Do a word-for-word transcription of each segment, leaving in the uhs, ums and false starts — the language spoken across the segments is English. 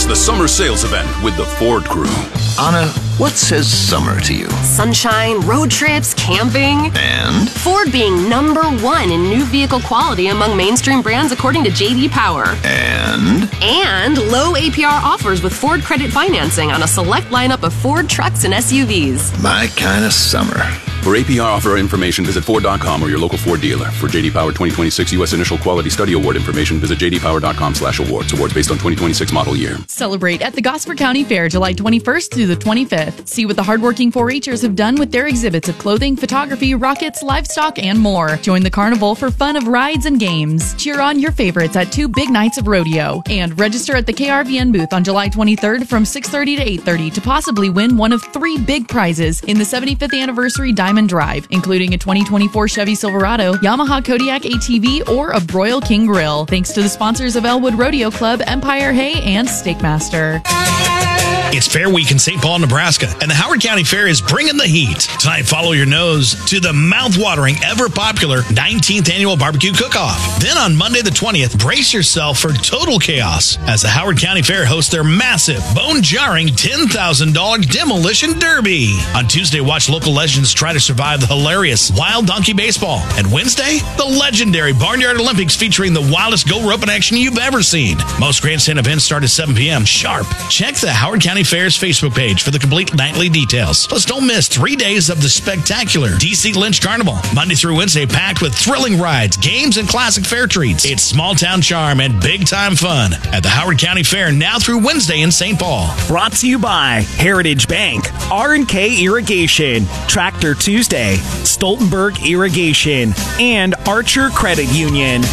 It's the summer sales event with the Ford Crew. Anna, what says summer to you? Sunshine, road trips, camping. And? Ford being number one in new vehicle quality among mainstream brands according to J D Power. And? And low A P R offers with Ford Credit Financing on a select lineup of Ford trucks and S U Vs. My kind of summer. For A P R offer information, visit Ford dot com or your local Ford dealer. For J D Power twenty twenty-six U S Initial Quality Study Award information, visit j d power dot com slash awards. Awards based on twenty twenty-six model year. Celebrate at the Gosford County Fair July twenty-first through the twenty-fifth. See what the hardworking four H'ers have done with their exhibits of clothing, photography, rockets, livestock, and more. Join the carnival for fun of rides and games. Cheer on your favorites at two big nights of rodeo. And register at the K R V N booth on July twenty-third from six thirty to eight thirty to possibly win one of three big prizes in the seventy-fifth Anniversary Diamond Drive, including a twenty twenty-four Chevy Silverado, Yamaha Kodiak A T V, or a Broil King Grill. Thanks to the sponsors of Elwood Rodeo Club, Empire Hay, and Steakmaster. It's Fair Week in Saint Paul, Nebraska, and the Howard County Fair is bringing the heat. Tonight, follow your nose to the mouth-watering, ever-popular nineteenth Annual Barbecue Cook-Off. Then on Monday the twentieth, brace yourself for total chaos as the Howard County Fair hosts their massive, bone-jarring ten thousand dollars Demolition Derby. On Tuesday, watch local legends try to survive the hilarious Wild Donkey Baseball. And Wednesday, the legendary Barnyard Olympics featuring the wildest go roping action you've ever seen. Most grandstand events start at seven p.m. sharp. Check the Howard County Fair's Facebook page for the complete nightly details. Plus, don't miss three days of the spectacular D C Lynch Carnival. Monday through Wednesday, packed with thrilling rides, games, and classic fair treats. It's small town charm and big time fun at the Howard County Fair now through Wednesday in Saint Paul. Brought to you by Heritage Bank, R and K Irrigation, Tractor Tuesday, Stoltenberg Irrigation, and Archer Credit Union.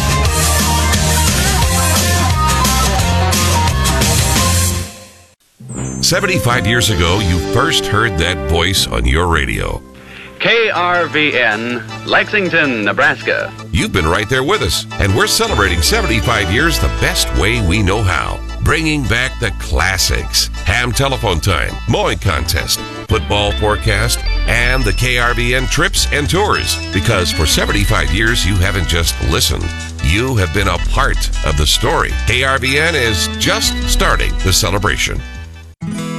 seventy-five years ago, you first heard that voice on your radio. K R V N, Lexington, Nebraska. You've been right there with us, and we're celebrating seventy-five years the best way we know how. Bringing back the classics, Ham Telephone Time, Mowing Contest, Football Forecast, and the K R V N Trips and Tours. Because for seventy-five years, you haven't just listened. You have been a part of the story. K R V N is just starting the celebration.